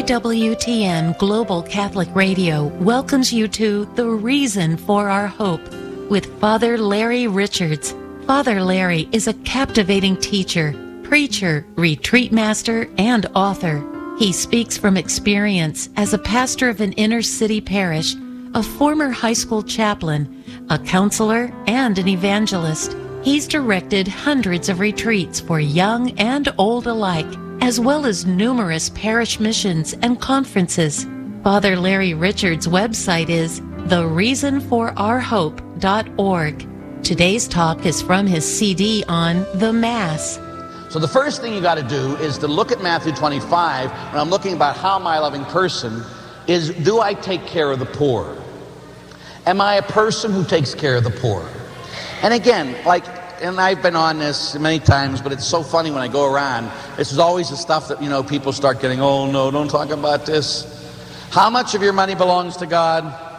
EWTN Global Catholic Radio welcomes you to The Reason for Our Hope with Father Larry Richards. Father Larry is a captivating teacher, preacher, retreat master, and author. He speaks from experience as a pastor of an inner city parish, a former high school chaplain, a counselor, and an evangelist. He's directed hundreds of retreats for young and old alike, as well as numerous parish missions and conferences. Father Larry Richards' website is thereasonforourhope.org. Today's talk is from his CD on the Mass. So the first thing you got to do is to look at Matthew 25, when I'm looking about how am I a loving person, is do I take care of the poor? Am I a person who takes care of the poor? And again, and I've been on this many times, but it's so funny when I go around, this is always the stuff that, people start getting, oh no, don't talk about this. How much of your money belongs to God?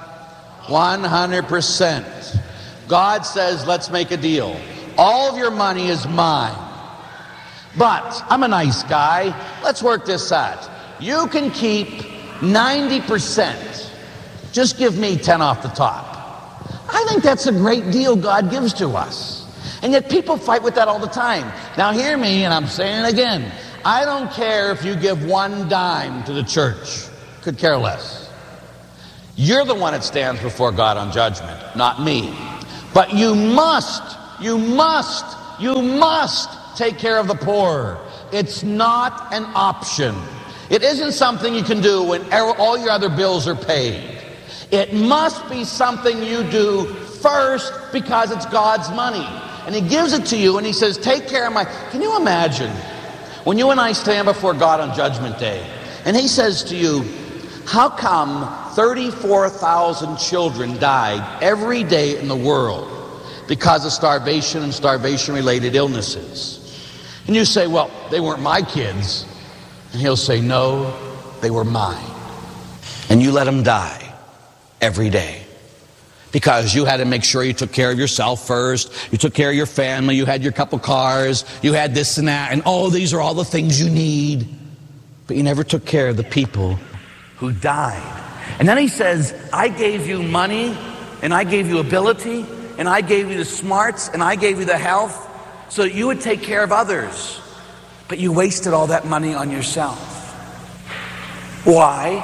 100%. God says, let's make a deal. All of your money is mine. But I'm a nice guy. Let's work this out. You can keep 90%. Just give me 10 off the top. I think that's a great deal God gives to us. And yet people fight with that all the time. Now hear me, and I'm saying it again. I don't care if you give one dime to the church. Could care less. You're the one that stands before God on judgment, not me. But you must take care of the poor. It's not an option. It isn't something you can do when all your other bills are paid. It must be something you do first because it's God's money. And He gives it to you and He says, take care of my... Can you imagine when you and I stand before God on Judgment Day and He says to you, how come 34,000 children died every day in the world because of starvation and starvation-related illnesses? And you say, well, they weren't my kids. And He'll say, no, they were mine. And you let them die every day because you had to make sure you took care of yourself first. You took care of your family. You had your couple cars. You had this and that. And these are all the things you need. But you never took care of the people who died. And then He says, I gave you money, and I gave you ability, and I gave you the smarts, and I gave you the health so that you would take care of others. But you wasted all that money on yourself. Why?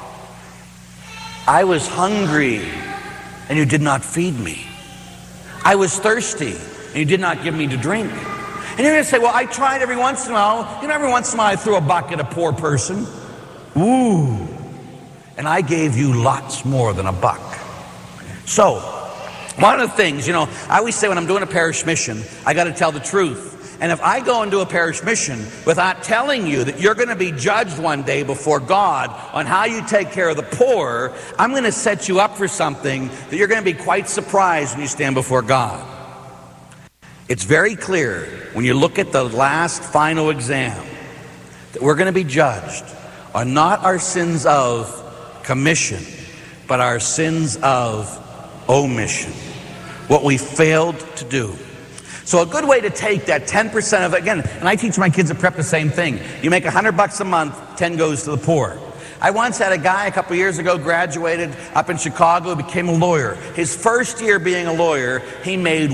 I was hungry, and you did not feed me. I was thirsty, and you did not give me to drink. And you're going to say, well, I tried every once in a while. Every once in a while I threw a buck at a poor person. Ooh. And I gave you lots more than a buck. So, one of the things, I always say when I'm doing a parish mission, I got to tell the truth. And if I go and do a parish mission without telling you that you're going to be judged one day before God on how you take care of the poor, I'm going to set you up for something that you're going to be quite surprised when you stand before God. It's very clear when you look at the last final exam that we're going to be judged on not our sins of commission, but our sins of omission, what we failed to do. So a good way to take that 10% of, again, and I teach my kids at prep the same thing. You make $100 a month, 10 goes to the poor. I once had a guy a couple years ago, graduated up in Chicago, became a lawyer. His first year being a lawyer, he made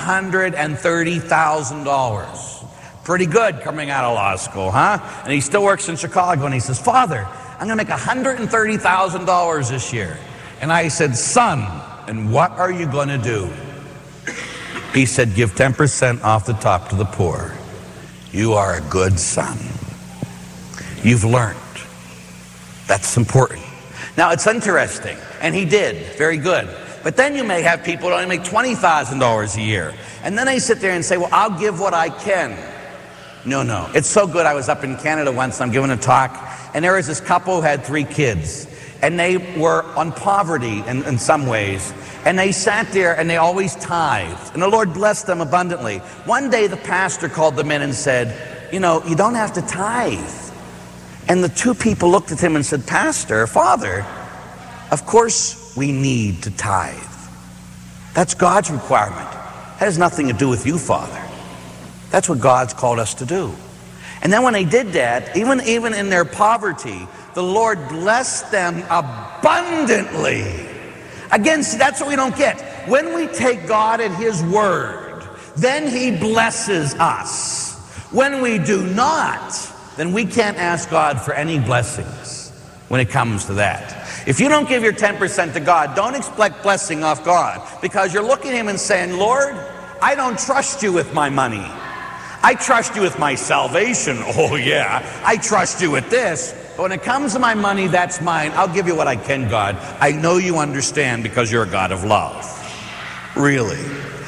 $130,000. Pretty good coming out of law school, huh? And he still works in Chicago, and he says, Father, I'm going to make $130,000 this year. And I said, son, and what are you going to do? He said, give 10% off the top to the poor. You are a good son. You've learned. That's important. Now, it's interesting, and he did, very good. But then you may have people that only make $20,000 a year. And then they sit there and say, well, I'll give what I can. No. It's so good. I was up in Canada once, and I'm giving a talk, and there was this couple who had 3 kids. And they were on poverty in some ways. And they sat there and they always tithed. And the Lord blessed them abundantly. One day the pastor called them in and said, you don't have to tithe. And the 2 people looked at him and said, Pastor, Father, of course we need to tithe. That's God's requirement. That has nothing to do with you, Father. That's what God's called us to do. And then when they did that, even in their poverty, the Lord blessed them abundantly. Again, see, that's what we don't get. When we take God at His word, then He blesses us. When we do not, then we can't ask God for any blessings when it comes to that. If you don't give your 10% to God, don't expect blessing off God, because you're looking at Him and saying, Lord, I don't trust you with my money. I trust you with my salvation. Oh yeah, I trust you with this. But when it comes to my money, that's mine. I'll give you what I can, God. I know you understand because you're a God of love. Really.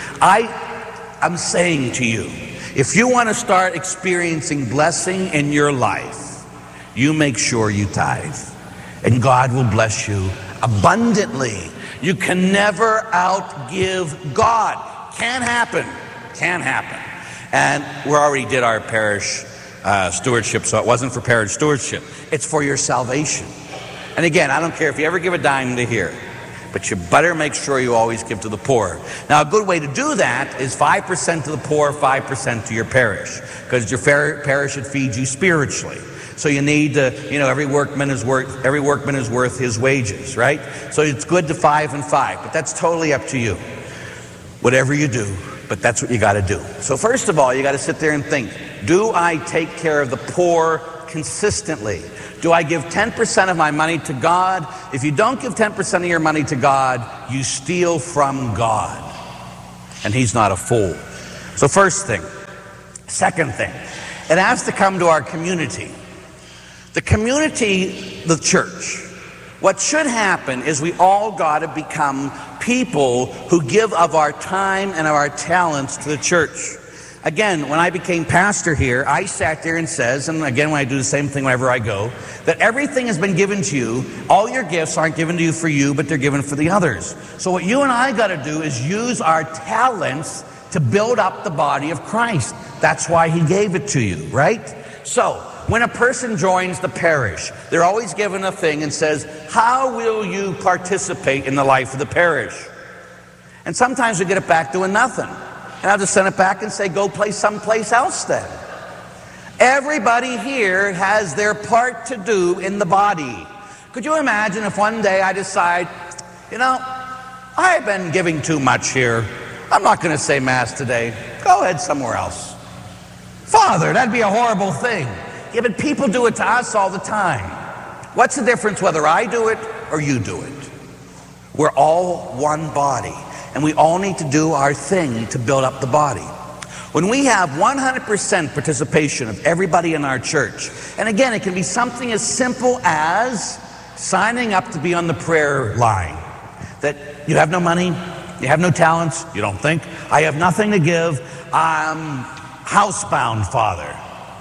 I'm saying to you, if you want to start experiencing blessing in your life, you make sure you tithe. And God will bless you abundantly. You can never outgive God. Can't happen. Can't happen. And we already did our parish stewardship, so it wasn't for parish stewardship. It's for your salvation. And again, I don't care if you ever give a dime to here, but you better make sure you always give to the poor. Now, a good way to do that is 5% to the poor, 5% to your parish, because your parish should feed you spiritually. So you need to, every workman is worth his wages, right? So it's good to 5 and 5, but that's totally up to you. Whatever you do, but that's what you got to do. So first of all, you got to sit there and think, do I take care of the poor consistently? Do I give 10% of my money to God? If you don't give 10% of your money to God, you steal from God. And He's not a fool. So first thing. Second thing, it has to come to our community. The community, the church. What should happen is we all got to become people who give of our time and of our talents to the church. Again, when I became pastor here, I sat there and says, and again when I do the same thing whenever I go, that everything has been given to you. All your gifts aren't given to you for you, but they're given for the others. So what you and I got to do is use our talents to build up the body of Christ. That's why He gave it to you, right? So when a person joins the parish, they're always given a thing and says, how will you participate in the life of the parish? And sometimes we get it back doing nothing. And I'll just send it back and say, go play someplace else then. Everybody here has their part to do in the body. Could you imagine if one day I decide, I've been giving too much here. I'm not going to say Mass today. Go ahead somewhere else. Father, that'd be a horrible thing. Yeah, but people do it to us all the time. What's the difference whether I do it or you do it? We're all one body. And we all need to do our thing to build up the body. When we have 100% participation of everybody in our church, and again, it can be something as simple as signing up to be on the prayer line. That you have no money, you have no talents, you don't think, I have nothing to give, I'm housebound, Father.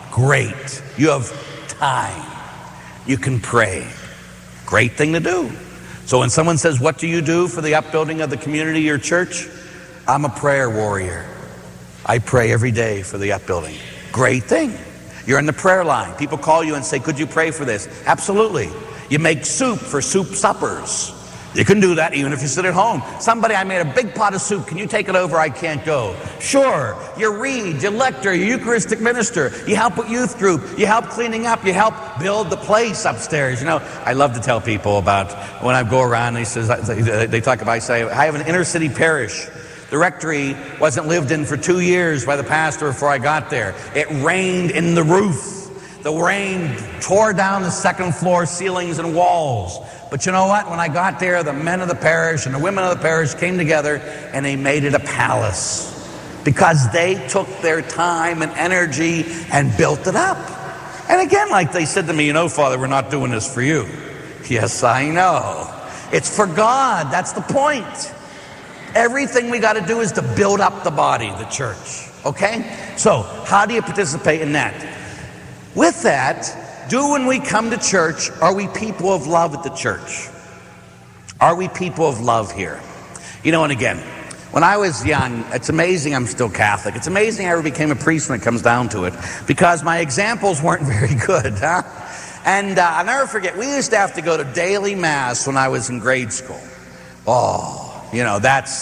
Great. You have time. You can pray. Great thing to do. So when someone says, what do you do for the upbuilding of the community or church? I'm a prayer warrior. I pray every day for the upbuilding. Great thing. You're in the prayer line. People call you and say, could you pray for this? Absolutely. You make soup for soup suppers. You can do that even if you sit at home. Somebody, I made a big pot of soup. Can you take it over? I can't go. Sure. You read, you lecture, you Eucharistic minister. You help with youth group. You help cleaning up. You help build the place upstairs. I love to tell people about when I go around, they talk about, I say, I have an inner city parish. The rectory wasn't lived in for 2 years by the pastor before I got there. It rained in the roof. The rain tore down the second floor ceilings and walls. But you know what? When I got there, the men of the parish and the women of the parish came together and they made it a palace. Because they took their time and energy and built it up. And again, like they said to me, Father, we're not doing this for you. Yes, I know. It's for God. That's the point. Everything we got to do is to build up the body, the church. Okay? So, how do you participate in that? With that, when we come to church, are we people of love at the church? Are we people of love here? And again, when I was young, it's amazing I'm still Catholic. It's amazing I ever became a priest when it comes down to it, because my examples weren't very good, huh? And I'll never forget, we used to go to daily Mass when I was in grade school. Oh, that's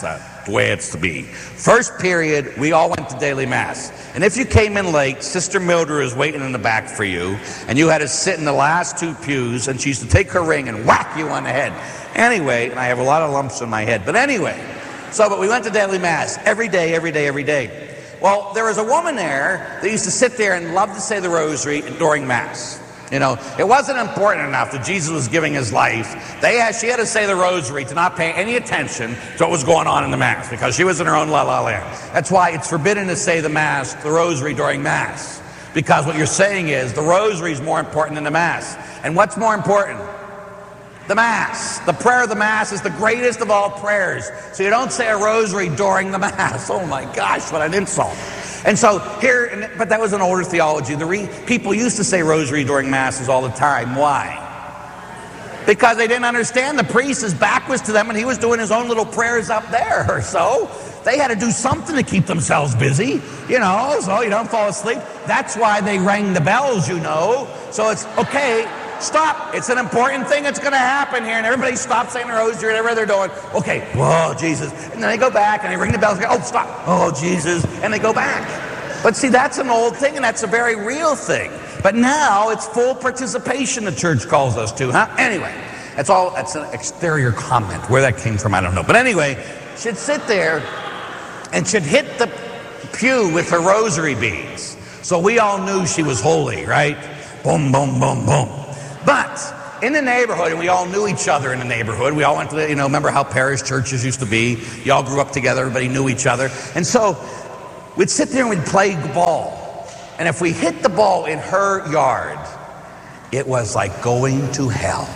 the way it's to be. First period, we all went to daily Mass. And if you came in late, Sister Mildred was waiting in the back for you, and you had to sit in the last two pews, and she used to take her ring and whack you on the head. Anyway, and I have a lot of lumps in my head, but anyway, but we went to daily Mass every day, every day, every day. Well, there was a woman there that used to sit there and love to say the rosary during Mass. You know, it wasn't important enough that Jesus was giving his life. She had to say the rosary to not pay any attention to what was going on in the Mass, because she was in her own la-la land. That's why it's forbidden to say the rosary during Mass, because what you're saying is the rosary is more important than the Mass. And what's more important? The Mass. The prayer of the Mass is the greatest of all prayers. So you don't say a rosary during the Mass. Oh my gosh, what an insult. And so but that was an older theology. People used to say rosary during Masses all the time. Why? Because they didn't understand the priest is backwards to them, and he was doing his own little prayers up there. So they had to do something to keep themselves busy, so you don't fall asleep. That's why they rang the bells, So it's okay. Stop. It's an important thing that's going to happen here. And everybody stops saying the rosary, whatever they're doing. Okay. Whoa, Jesus. And then they go back and they ring the bells. Oh, stop. Oh, Jesus. And they go back. But see, that's an old thing, and that's a very real thing. But now it's full participation the church calls us to, huh? Anyway, that's an exterior comment. Where that came from, I don't know. But anyway, she'd sit there and she'd hit the pew with her rosary beads. So we all knew she was holy, right? Boom, boom, boom, boom. But in the neighborhood, and we all knew each other in the neighborhood. We all went to remember how parish churches used to be. You all grew up together. Everybody knew each other. And so we'd sit there and we'd play ball. And if we hit the ball in her yard, it was like going to hell.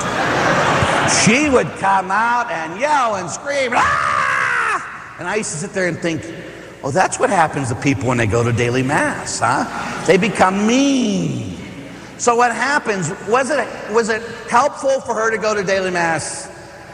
She would come out and yell and scream, ah! And I used to sit there and think, oh, that's what happens to people when they go to daily Mass, huh? They become mean. So what happens, was it helpful for her to go to daily Mass?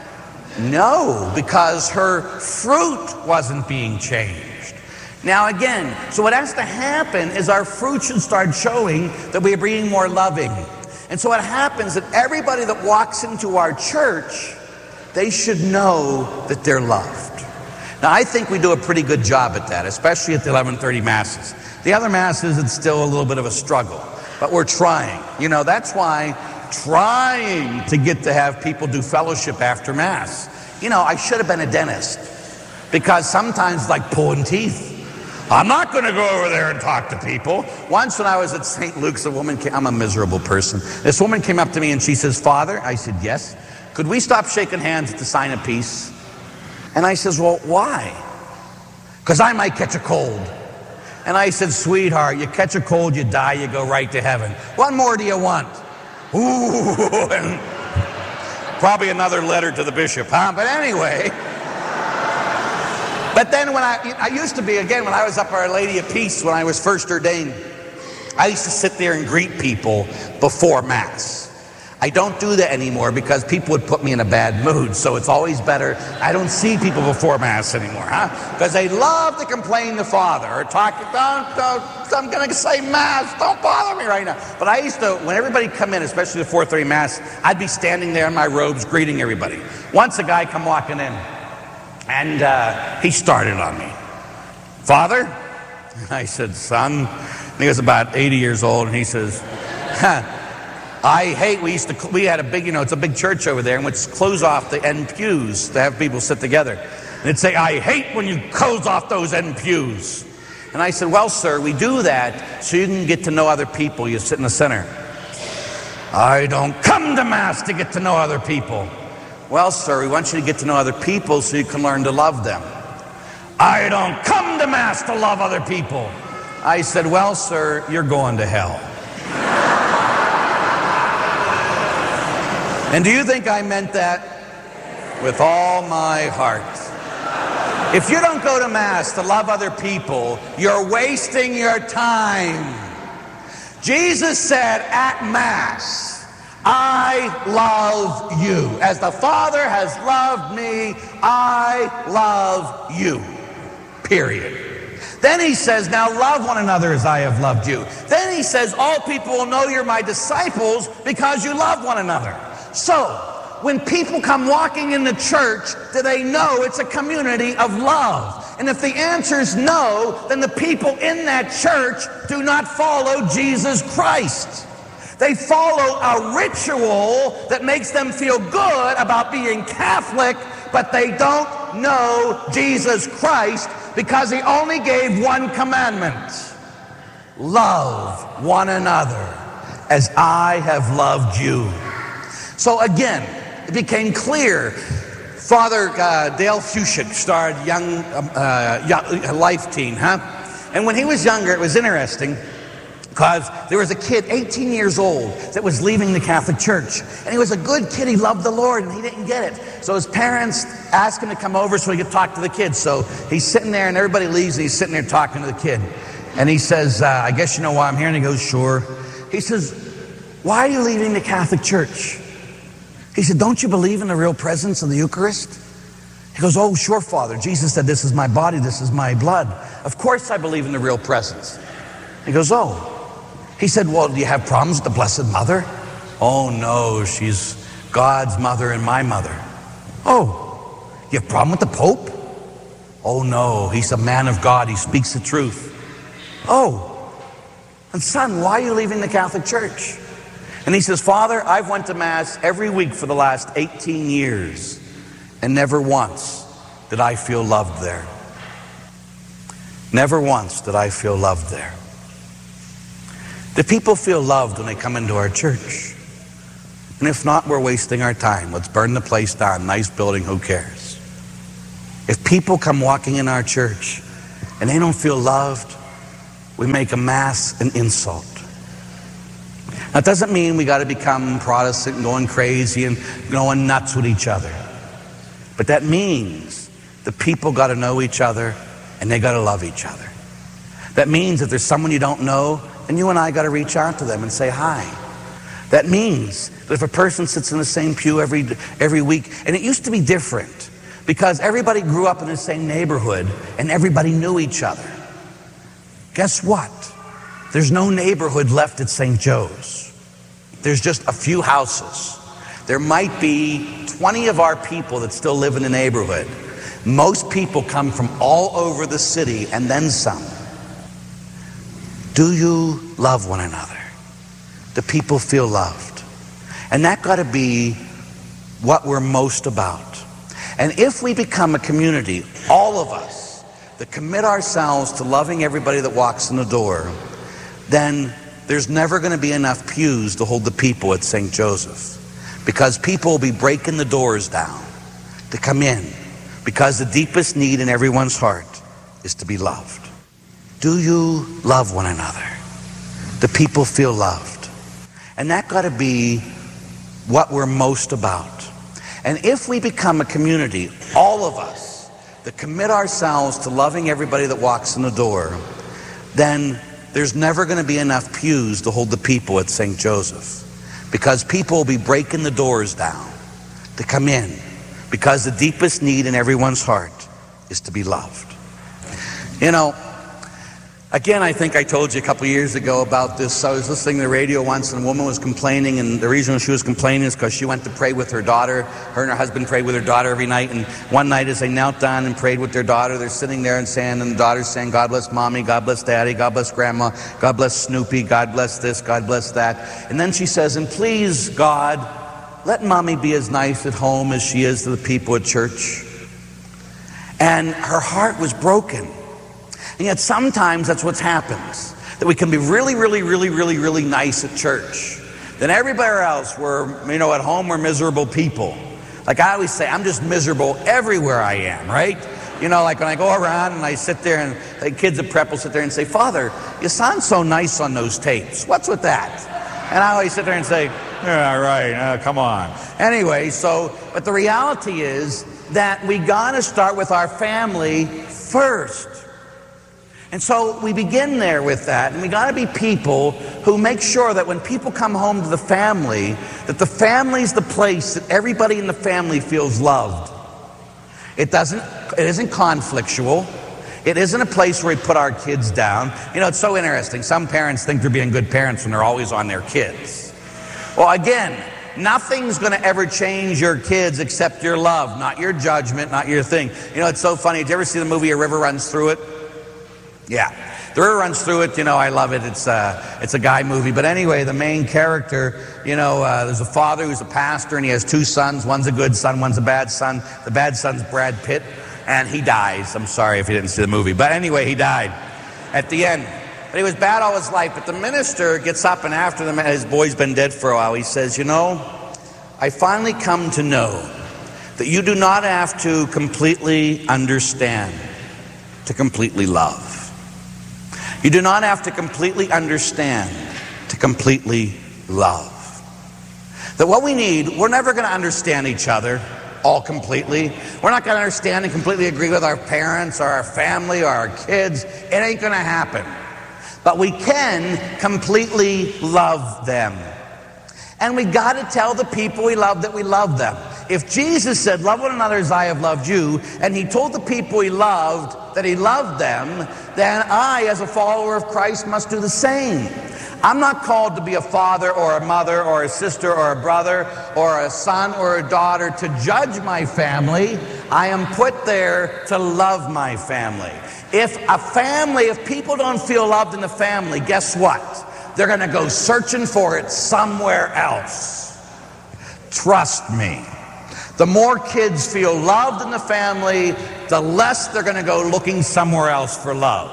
No, because her fruit wasn't being changed. Now again, so what has to happen is our fruit should start showing that we are being more loving. And so what happens that everybody that walks into our church, they should know that they're loved. Now I think we do a pretty good job at that, especially at the 11:30 Masses. The other Masses, it's still a little bit of a struggle. But we're trying. That's why trying to get to have people do fellowship after Mass. I should have been a dentist, because sometimes like pulling teeth. I'm not going to go over there and talk to people. Once when I was at St. Luke's, I'm a miserable person. This woman came up to me and she says, Father, I said, yes. Could we stop shaking hands at the sign of peace? And I says, well, why? Because I might catch a cold. And I said, sweetheart, you catch a cold, you die, you go right to heaven. What more do you want? Ooh, and probably another letter to the bishop, huh? But anyway. But then when I used to be, again, when I was up Our Lady of Peace, when I was first ordained, I used to sit there and greet people before Mass. I don't do that anymore because people would put me in a bad mood. So it's always better. I don't see people before Mass anymore, huh? Because they love to complain to Father or talk, I'm going to say Mass. Don't bother me right now. But I used to, when everybody come in, especially the 4:30 Mass, I'd be standing there in my robes greeting everybody. Once a guy come walking in, and he started on me. Father? And I said, son. And he was about 80 years old, and he says, I hate, we had a big, it's a big church over there, and we'd close off the end pews to have people sit together. And it'd say, I hate when you close off those end pews. And I said, well, sir, we do that so you can get to know other people. You sit in the center. I don't come to Mass to get to know other people. Well, sir, we want you to get to know other people so you can learn to love them. I don't come to Mass to love other people. I said, well, sir, you're going to hell. And do you think I meant that? With all my heart. If you don't go to Mass to love other people, you're wasting your time. Jesus said at Mass, I love you. As the Father has loved me, I love you. Period. Then he says, now love one another as I have loved you. Then he says, all people will know you're my disciples because you love one another. So, when people come walking in the church, do they know it's a community of love? And if the answer is no, then the people in that church do not follow Jesus Christ. They follow a ritual that makes them feel good about being Catholic, but they don't know Jesus Christ because he only gave one commandment: love one another as I have loved you. So again, it became clear. Father Dale Fuchsic started Young Life Teen, And when he was younger, it was interesting because there was a kid, 18 years old, that was leaving the Catholic Church. And he was a good kid. He loved the Lord, and he didn't get it. So his parents asked him to come over so he could talk to the kid. So he's sitting there, and everybody leaves, and he's sitting there talking to the kid. And he says, I guess you know why I'm here? And he goes, sure. He says, why are you leaving the Catholic Church? He said, don't you believe in the real presence of the Eucharist? He goes, oh, sure, Father. Jesus said, this is my body, this is my blood. Of course I believe in the real presence. He goes, oh. He said, well, do you have problems with the Blessed Mother? Oh, no, she's God's mother and my mother. Oh, you have a problem with the Pope? Oh, no, he's a man of God. He speaks the truth. Oh, and son, why are you leaving the Catholic Church? And he says, Father, I've went to Mass every week for the last 18 years, and never once did I feel loved there. Never once did I feel loved there. Do people feel loved when they come into our church? And if not, we're wasting our time. Let's burn the place down. Nice building, who cares? If people come walking in our church and they don't feel loved, we make a Mass an insult. That doesn't mean we got to become Protestant and going crazy and going nuts with each other. But that means the people got to know each other and they got to love each other. That means if there's someone you don't know, then you and I got to reach out to them and say hi. That means that if a person sits in the same pew every week, and it used to be different because everybody grew up in the same neighborhood and everybody knew each other. Guess what? There's no neighborhood left at St. Joe's. There's just a few houses. There might be 20 of our people that still live in the neighborhood. Most people come from all over the city and then some. Do you love one another? Do people feel loved? And that got to be what we're most about. And if we become a community, all of us, that commit ourselves to loving everybody that walks in the door, then there's never going to be enough pews to hold the people at St. Joseph. Because people will be breaking the doors down to come in. Because the deepest need in everyone's heart is to be loved. Do you love one another? Do people feel loved? And that got to be what we're most about. And if we become a community, all of us, that commit ourselves to loving everybody that walks in the door, then there's never going to be enough pews to hold the people at St. Joseph. Because people will be breaking the doors down to come in. Because the deepest need in everyone's heart is to be loved. You know, again, I think I told you a couple years ago about this. I was listening to the radio once and a woman was complaining, and the reason she was complaining is because she went to pray with her daughter. Her and her husband prayed with her daughter every night, and one night as they knelt down and prayed with their daughter, they're sitting there and saying, and the daughter's saying, God bless Mommy, God bless Daddy, God bless Grandma, God bless Snoopy, God bless this, God bless that. And then she says, and please, God, let Mommy be as nice at home as she is to the people at church. And her heart was broken. And yet sometimes that's what happens. That we can be really, really, really, really, really nice at church. Then everybody else, at home we're miserable people. Like I always say, I'm just miserable everywhere I am, right? Like when I go around and I sit there and the kids at prep will sit there and say, Father, you sound so nice on those tapes. What's with that? And I always sit there and say, yeah, right, come on. Anyway, but the reality is that we gotta start with our family first. And so we begin there with that, and we got to be people who make sure that when people come home to the family, that the family's the place that everybody in the family feels loved. It isn't conflictual. It isn't a place where we put our kids down. It's so interesting. Some parents think they're being good parents when they're always on their kids. Well, again, nothing's going to ever change your kids except your love, not your judgment, not your thing. You know, it's so funny. Did you ever see the movie A River Runs Through It? Yeah. The River Runs Through It, you know, I love it. It's a guy movie. But anyway, the main character, you know, there's a father who's a pastor, and he has two sons. One's a good son, one's a bad son. The bad son's Brad Pitt, and he dies. I'm sorry if you didn't see the movie. But anyway, he died at the end. But he was bad all his life. But the minister gets up, and after his boy's been dead for a while, he says, you know, I finally come to know that you do not have to completely understand to completely love. You do not have to completely understand to completely love. That what we need, we're never going to understand each other all completely. We're not going to understand and completely agree with our parents or our family or our kids. It ain't going to happen. But we can completely love them. And we got to tell the people we love that we love them. If Jesus said, love one another as I have loved you, and he told the people he loved that he loved them, then I, as a follower of Christ, must do the same. I'm not called to be a father or a mother or a sister or a brother or a son or a daughter to judge my family. I am put there to love my family. If people don't feel loved in the family, guess what? They're going to go searching for it somewhere else. Trust me. The more kids feel loved in the family, the less they're going to go looking somewhere else for love.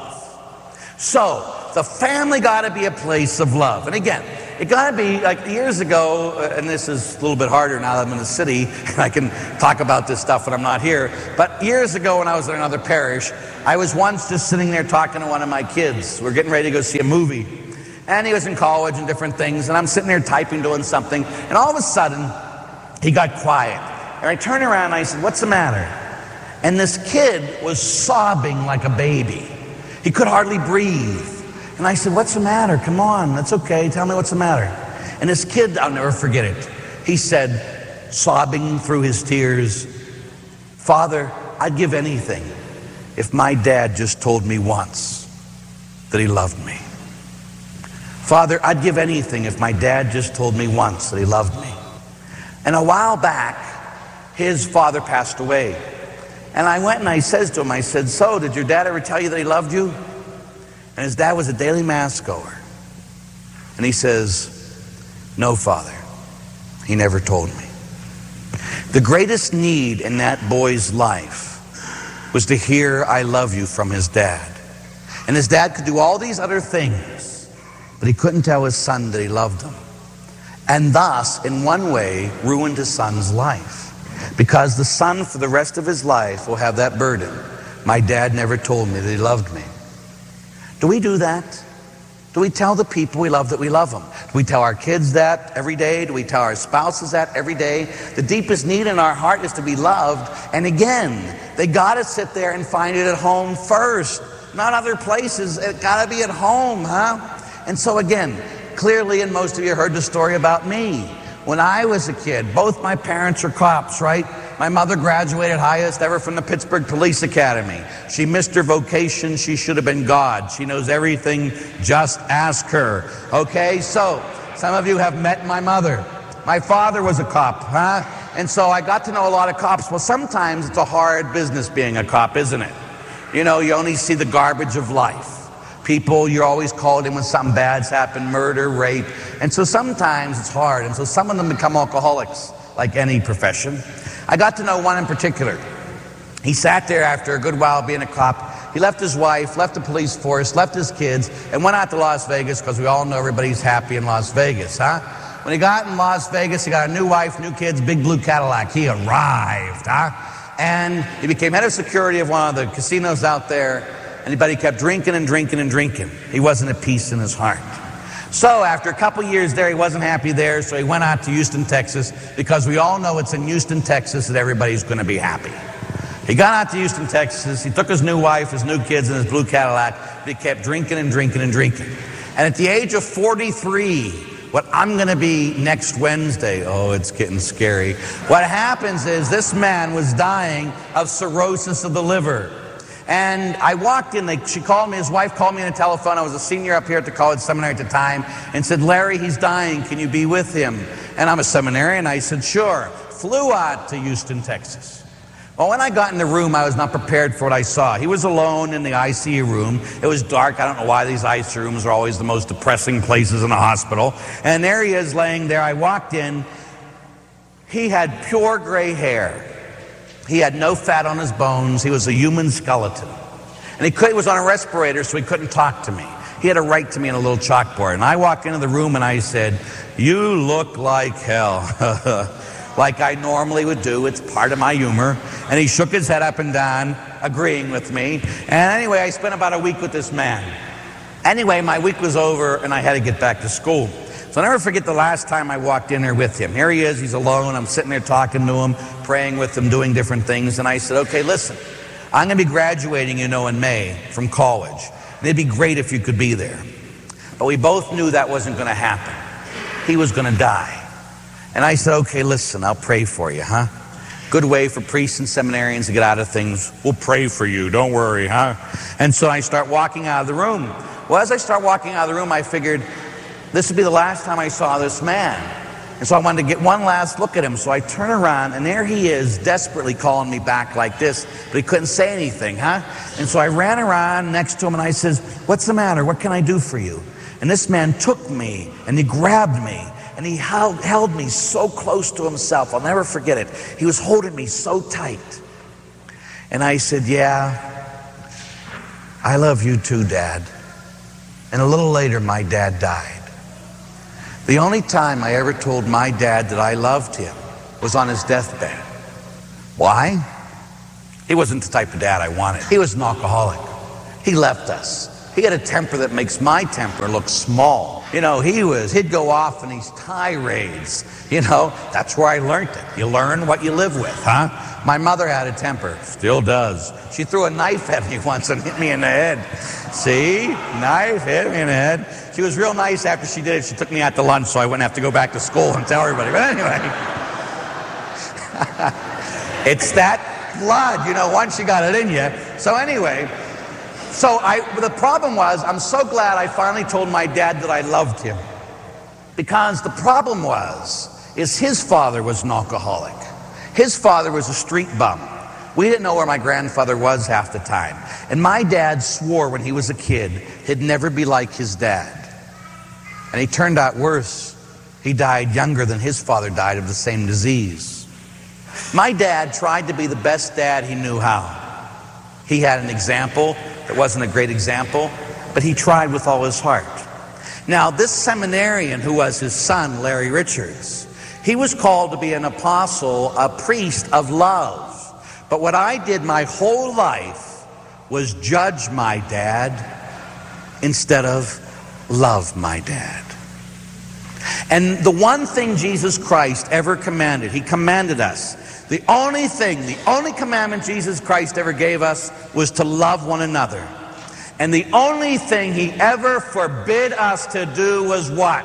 So, the family got to be a place of love. And again, it got to be, like years ago, and this is a little bit harder now that I'm in the city, and I can talk about this stuff when I'm not here, but years ago when I was in another parish, I was once just sitting there talking to one of my kids. We're getting ready to go see a movie. And he was in college and different things, and I'm sitting there typing, doing something, and all of a sudden, he got quiet. And I turned around and I said, what's the matter? And this kid was sobbing like a baby. He could hardly breathe. And I said, what's the matter? Come on, that's okay. Tell me what's the matter. And this kid, I'll never forget it. He said, sobbing through his tears, Father, I'd give anything if my dad just told me once that he loved me. Father, I'd give anything if my dad just told me once that he loved me. And a while back, his father passed away. And I went and I said to him, I said, so did your dad ever tell you that he loved you? And his dad was a daily mass goer. And he says, no, Father, he never told me. The greatest need in that boy's life was to hear I love you from his dad. And his dad could do all these other things, but he couldn't tell his son that he loved him. And thus, in one way, ruined his son's life. Because the son, for the rest of his life, will have that burden. My dad never told me that he loved me. Do we do that? Do we tell the people we love that we love them? Do we tell our kids that every day? Do we tell our spouses that every day? The deepest need in our heart is to be loved. And again, they got to sit there and find it at home first. Not other places. It got to be at home, huh? And so again, clearly, and most of you heard the story about me. When I was a kid, both my parents are cops, right? My mother graduated highest ever from the Pittsburgh Police Academy. She missed her vocation. She should have been God. She knows everything. Just ask her. Okay, so some of you have met my mother. My father was a cop, huh? And so I got to know a lot of cops. Well, sometimes it's a hard business being a cop, isn't it? You know, you only see the garbage of life. People, you're always called in when something bad's happened, murder, rape. And so sometimes it's hard. And so some of them become alcoholics, like any profession. I got to know one in particular. He sat there after a good while being a cop. He left his wife, left the police force, left his kids, and went out to Las Vegas, because we all know everybody's happy in Las Vegas, huh? When he got in Las Vegas, he got a new wife, new kids, big blue Cadillac. He arrived, huh? And he became head of security of one of the casinos out there. But he kept drinking and drinking and drinking. He wasn't at peace in his heart. So after a couple years there, he wasn't happy there, so he went out to Houston, Texas, because we all know it's in Houston, Texas that everybody's going to be happy. He got out to Houston, Texas. He took his new wife, his new kids, and his blue Cadillac, but he kept drinking and drinking and drinking. And at the age of 43, what I'm going to be next Wednesday, oh, it's getting scary. What happens is this man was dying of cirrhosis of the liver. And I walked in, she called me, his wife called me on the telephone. I was a senior up here at the college seminary at the time, and said, Larry, he's dying, can you be with him? And And I'm a seminarian. I said, sure. Flew out to Houston, Texas. Well, when I got in the room, I was not prepared for what I saw. He was alone in the ICU room. It was dark. I don't know why these ICU rooms are always the most depressing places in a hospital. And there he is laying there. I walked in. He had pure gray hair. He had no fat on his bones. He was a human skeleton. And he was on a respirator, so he couldn't talk to me. He had to write to me on a little chalkboard. And I walked into the room and I said, "You look like hell." Like I normally would do. It's part of my humor. And he shook his head up and down, agreeing with me. And anyway, I spent about a week with this man. Anyway, my week was over and I had to get back to school. So I'll never forget the last time I walked in there with him. Here he is, he's alone. I'm sitting there talking to him, praying with him, doing different things. And I said, okay, listen, I'm going to be graduating, in May from college. And it'd be great if you could be there. But we both knew that wasn't going to happen. He was going to die. And I said, okay, listen, I'll pray for you, huh? Good way for priests and seminarians to get out of things. We'll pray for you, don't worry, huh? And so I start walking out of the room. Well, as I start walking out of the room, I figured this would be the last time I saw this man. And so I wanted to get one last look at him. So I turn around, and there he is, desperately calling me back like this, but he couldn't say anything, huh? And so I ran around next to him, and I says, what's the matter? What can I do for you? And this man took me, and he grabbed me, and he held me so close to himself. I'll never forget it. He was holding me so tight. And I said, yeah, I love you too, Dad. And a little later, my dad died. The only time I ever told my dad that I loved him was on his deathbed. Why? He wasn't the type of dad I wanted. He was an alcoholic. He left us. He had a temper that makes my temper look small. He'd go off in these tirades. That's where I learned it. You learn what you live with, huh? My mother had a temper, still does. She threw a knife at me once and hit me in the head. See? Knife hit me in the head. She was real nice after she did it. She took me out to lunch so I wouldn't have to go back to school and tell everybody. But anyway, it's that blood, once you got it in you. So anyway, the problem was, I'm so glad I finally told my dad that I loved him. Because the problem is his father was an alcoholic. His father was a street bum. We didn't know where my grandfather was half the time. And my dad swore when he was a kid he'd never be like his dad. And he turned out worse. He died younger than his father died of the same disease. My dad tried to be the best dad he knew how. He had an example that wasn't a great example, but he tried with all his heart. Now, this seminarian who was his son, Larry Richards, he was called to be an apostle, a priest of love. But what I did my whole life was judge my dad instead of love my dad. And the one thing Jesus Christ ever commanded, he commanded us, the only commandment Jesus Christ ever gave us was to love one another. And the only thing he ever forbid us to do was what?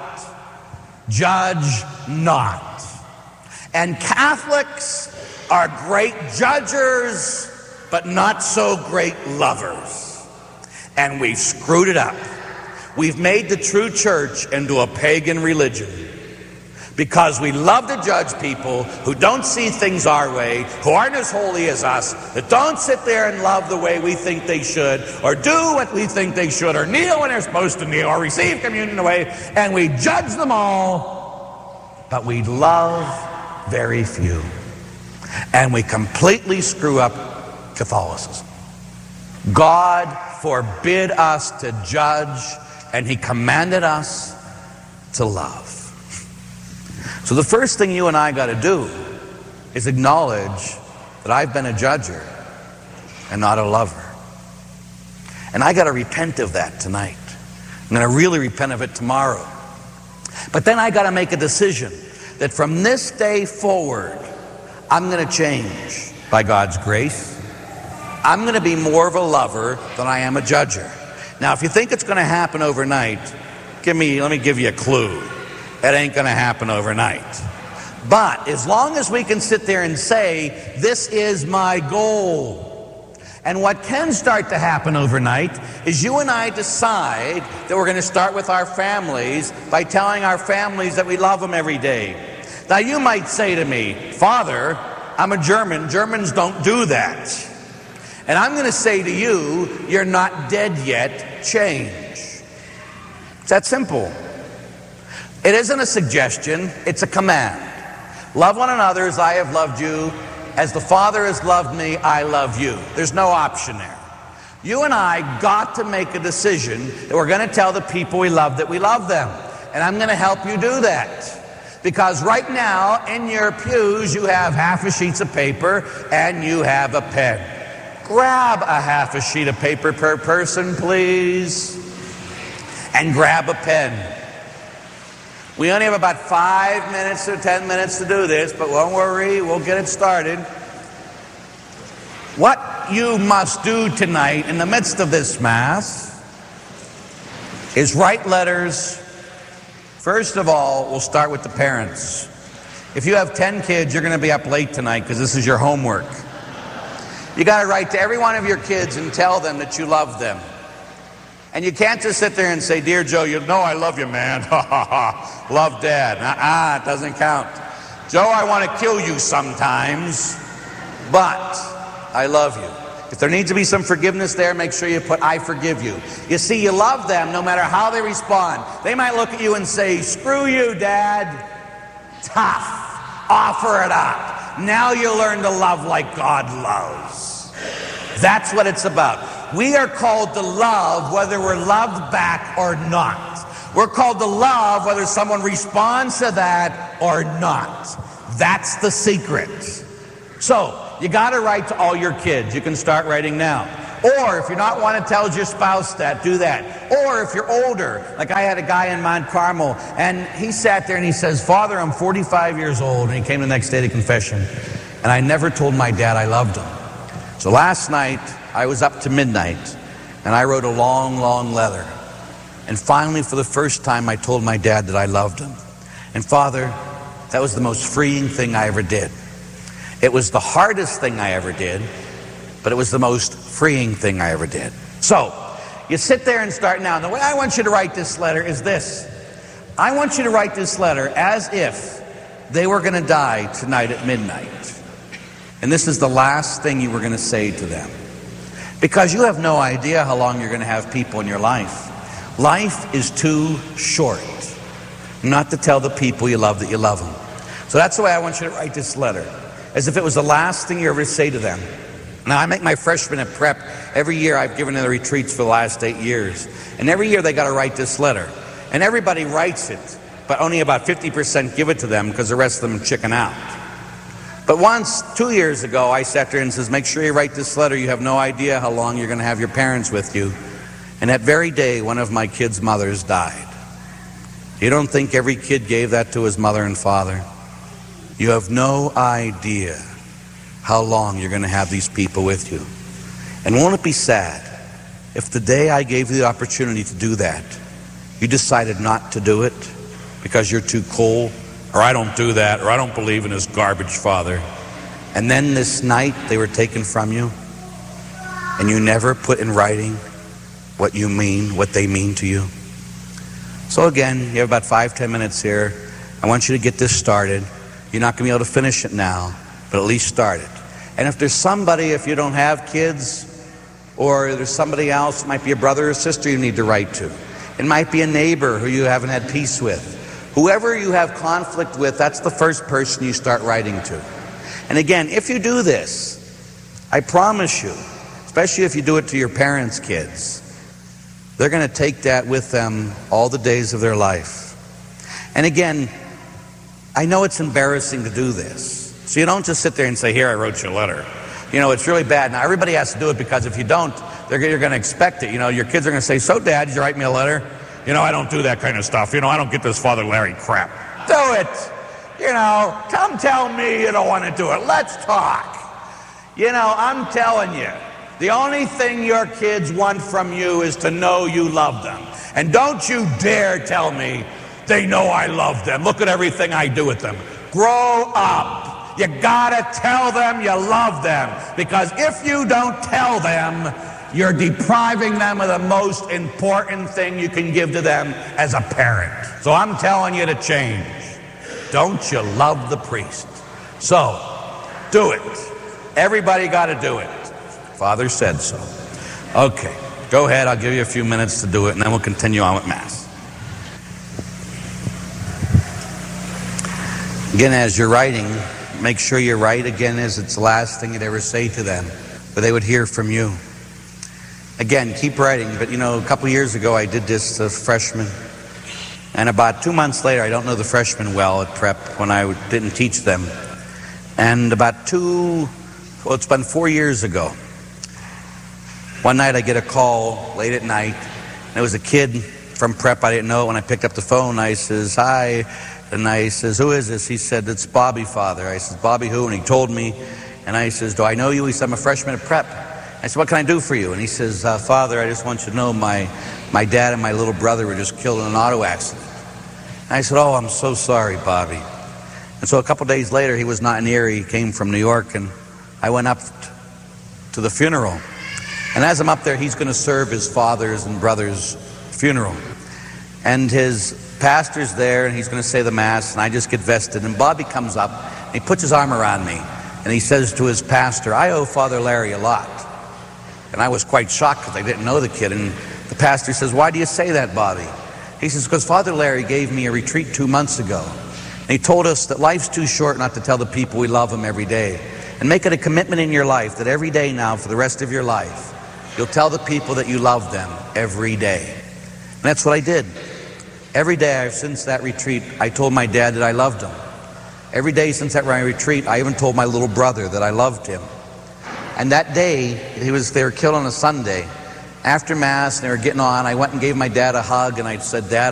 Judge not. And Catholics are great judgers, but not so great lovers. And we've screwed it up. We've made the true church into a pagan religion because we love to judge people who don't see things our way, who aren't as holy as us, that don't sit there and love the way we think they should, or do what we think they should, or kneel when they're supposed to kneel, or receive communion the way, and we judge them all, but we love very few. And we completely screw up Catholicism. God forbid us to judge, and he commanded us to love. So the first thing you and I got to do is acknowledge that I've been a judger and not a lover. And I got to repent of that tonight. I'm going to really repent of it tomorrow. But then I got to make a decision that from this day forward, I'm going to change by God's grace. I'm going to be more of a lover than I am a judger. Now, if you think it's going to happen overnight, let me give you a clue. It ain't going to happen overnight. But as long as we can sit there and say, this is my goal. And what can start to happen overnight is you and I decide that we're going to start with our families by telling our families that we love them every day. Now you might say to me, Father, I'm a German. Germans don't do that. And I'm going to say to you, you're not dead yet. Change. It's that simple. It isn't a suggestion, it's a command. Love one another as I have loved you. As the Father has loved me, I love you. There's no option there. You and I got to make a decision that we're going to tell the people we love that we love them. And I'm going to help you do that. Because right now, in your pews, you have half a sheet of paper and you have a pen. Grab a half a sheet of paper per person, please. And grab a pen. We only have about 5 minutes or 10 minutes to do this, but don't worry, we'll get it started. What you must do tonight in the midst of this Mass is write letters. First of all, we'll start with the parents. If you have 10 kids, you're going to be up late tonight because this is your homework. You got to write to every one of your kids and tell them that you love them. And you can't just sit there and say, Dear Joe, you know I love you, man. Ha ha ha. Love Dad. It doesn't count. Joe, I want to kill you sometimes, but I love you. If there needs to be some forgiveness there, make sure you put, I forgive you. You see, you love them no matter how they respond. They might look at you and say, screw you, Dad. Tough. Offer it up. Now you learn to love like God loves. That's what it's about. We are called to love whether we're loved back or not. We're called to love whether someone responds to that or not. That's the secret. So, you got to write to all your kids. You can start writing now. Or if you're not one to tell your spouse that, do that. Or if you're older, like I had a guy in Mount Carmel, and he sat there and he says, Father, I'm 45 years old, and he came the next day to confession, and I never told my dad I loved him. So last night, I was up to midnight, and I wrote a long, long letter. And finally, for the first time, I told my dad that I loved him. And Father, that was the most freeing thing I ever did. It was the hardest thing I ever did, but it was the most freeing thing I ever did. So, you sit there and start now. And the way I want you to write this letter is this. I want you to write this letter as if they were going to die tonight at midnight. And this is the last thing you were going to say to them. Because you have no idea how long you're going to have people in your life. Life is too short not to tell the people you love that you love them. So that's the way I want you to write this letter. As if it was the last thing you ever say to them. Now, I make my freshmen at prep. Every year I've given them the retreats for the last 8 years. And every year they got to write this letter. And everybody writes it, but only about 50% give it to them because the rest of them chicken out. But once, 2 years ago, I sat there and says, make sure you write this letter. You have no idea how long you're going to have your parents with you. And that very day, one of my kids' mothers died. You don't think every kid gave that to his mother and father? You have no idea how long you're going to have these people with you. And won't it be sad if the day I gave you the opportunity to do that, you decided not to do it because you're too cold, or I don't do that, or I don't believe in this garbage father. And then this night they were taken from you, and you never put in writing what you mean, what they mean to you. So again, you have about 5-10 minutes here. I want you to get this started. You're not going to be able to finish it now, but at least start it. And if there's somebody, if you don't have kids, or there's somebody else, it might be a brother or sister you need to write to. It might be a neighbor who you haven't had peace with. Whoever you have conflict with, that's the first person you start writing to. And again, if you do this, I promise you, especially if you do it to your parents' kids, they're going to take that with them all the days of their life. And again, I know it's embarrassing to do this. So you don't just sit there and say, here, I wrote you a letter. You know, it's really bad. Now, everybody has to do it because if you don't, you're going to expect it. You know, your kids are going to say, so, Dad, did you write me a letter? You know, I don't do that kind of stuff. You know, I don't get this Father Larry crap. Do it. You know, come tell me you don't want to do it. Let's talk. You know, I'm telling you, the only thing your kids want from you is to know you love them. And don't you dare tell me they know I love them. Look at everything I do with them. Grow up. You gotta tell them you love them. Because if you don't tell them, you're depriving them of the most important thing you can give to them as a parent. So I'm telling you to change. don't you love the priest? So, do it. Everybody got to do it. Father said so. Okay, go ahead. I'll give you a few minutes to do it, and then we'll continue on with Mass. Again, as you're writing, make sure you write again as it's the last thing you'd ever say to them, but they would hear from you. Again, keep writing, but a couple years ago I did this to freshmen, and about 2 months later, I don't know the freshmen well at prep when I didn't teach them, and it's been 4 years ago. One night I get a call late at night, and it was a kid from prep. I didn't know it. When I picked up the phone, I says, "Hi." And I says, "Who is this?" He said, "It's Bobby, Father." I says, "Bobby who?" And he told me. And I says, "Do I know you?" He said, "I'm a freshman at prep." I said, "What can I do for you?" And he says, "Father, I just want you to know my dad and my little brother were just killed in an auto accident." And I said, "Oh, I'm so sorry, Bobby." And so a couple days later, he was not in Erie. He came from New York, and I went up to the funeral. And as I'm up there, he's going to serve his father's and brother's funeral. And his pastor's there, and he's going to say the Mass, and I just get vested. And Bobby comes up, and he puts his arm around me, and he says to his pastor, "I owe Father Larry a lot." And I was quite shocked because I didn't know the kid. And the pastor says, "Why do you say that, Bobby?" He says, "Because Father Larry gave me a retreat 2 months ago. And he told us that life's too short not to tell the people we love them every day. And make it a commitment in your life that every day now for the rest of your life, you'll tell the people that you love them every day." And that's what I did. Every day since that retreat, I told my dad that I loved him. Every day since that retreat, I even told my little brother that I loved him. And that day, they were killed on a Sunday. After Mass, and they were getting on, I went and gave my dad a hug, and I said, "Dad,